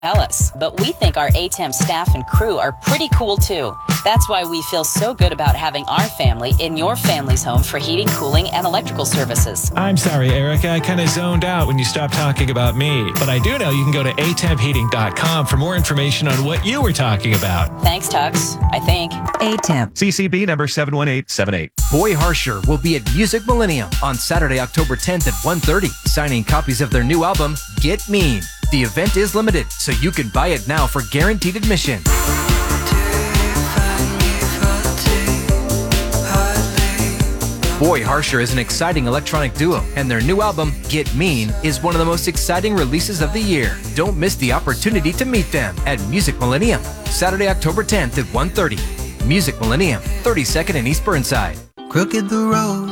Ellis, but we think our ATEM staff and crew are pretty cool too. That's why we feel so good about having our family in your family's home for heating, cooling, and electrical services. I'm sorry, Erica. I kind of zoned out when you stopped talking about me. But I do know you can go to atempheating.com for more information on what you were talking about. Thanks, Tux. I think. ATEM. CCB number 71878. Boy Harsher will be at Music Millennium on Saturday, October 10th at 1:30, signing copies of their new album, Get Mean. The event is limited, so you can buy it now for guaranteed admission. Boy Harsher is an exciting electronic duo, and their new album, Get Mean, is one of the most exciting releases of the year. Don't miss the opportunity to meet them at Music Millennium, Saturday, October 10th at 1:30. Music Millennium, 32nd and East Burnside. Crooked the road,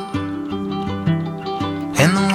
and the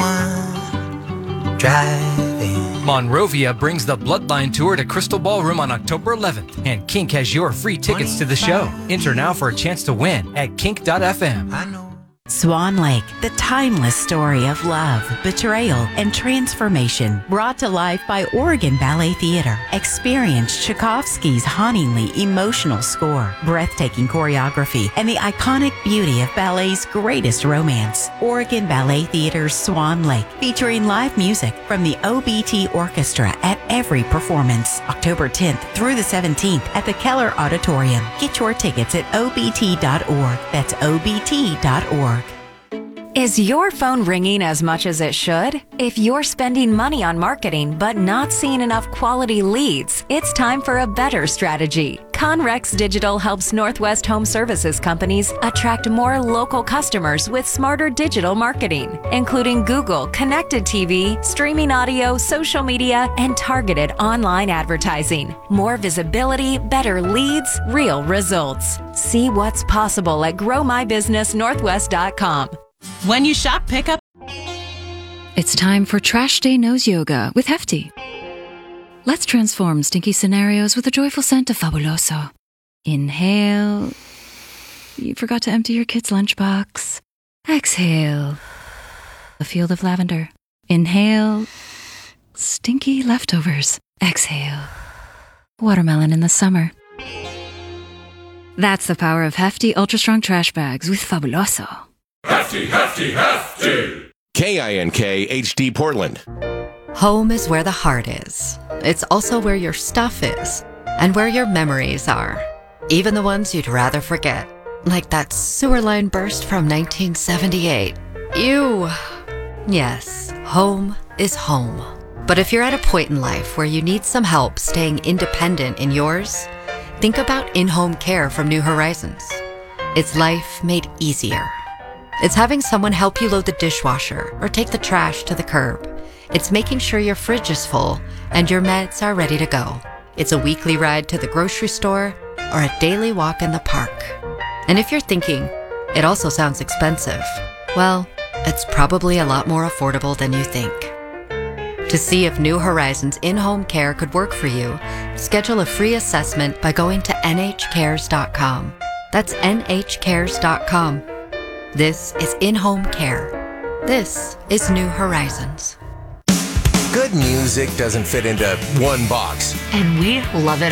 one driving. Monrovia brings the Bloodline Tour to Crystal Ballroom on October 11th, and Kink has your free tickets to the show. Enter now for a chance to win at kink.fm. I know. Swan Lake, the timeless story of love, betrayal, and transformation, brought to life by Oregon Ballet Theater. Experience Tchaikovsky's hauntingly emotional score, breathtaking choreography, and the iconic beauty of ballet's greatest romance. Oregon Ballet Theater's Swan Lake, featuring live music from the OBT Orchestra at every performance. October 10th through the 17th at the Keller Auditorium. Get your tickets at obt.org. That's obt.org. Is your phone ringing as much as it should? If you're spending money on marketing but not seeing enough quality leads, it's time for a better strategy. Conrex Digital helps Northwest Home Services companies attract more local customers with smarter digital marketing, including Google, connected TV, streaming audio, social media, and targeted online advertising. More visibility, better leads, real results. See what's possible at growmybusinessnorthwest.com. When you shop pickup. It's time for Trash Day Nose Yoga with Hefty. Let's transform stinky scenarios with a joyful scent of Fabuloso. Inhale. You forgot to empty your kid's lunchbox. Exhale. A field of lavender. Inhale. Stinky leftovers. Exhale. Watermelon in the summer. That's the power of Hefty Ultra Strong Trash Bags with Fabuloso. Hefty, hefty, hefty! KINK HD Portland. Home is where the heart is. It's also where your stuff is, and where your memories are. Even the ones you'd rather forget. Like that sewer line burst from 1978. Ew. Yes, home is home. But if you're at a point in life where you need some help staying independent in yours, think about in-home care from New Horizons. It's life made easier. It's having someone help you load the dishwasher or take the trash to the curb. It's making sure your fridge is full and your meds are ready to go. It's a weekly ride to the grocery store or a daily walk in the park. And if you're thinking, it also sounds expensive, well, it's probably a lot more affordable than you think. To see if New Horizons in-home care could work for you, schedule a free assessment by going to nhcares.com. That's nhcares.com. This is in-home care. This is New Horizons. Good music doesn't fit into one box. And we love it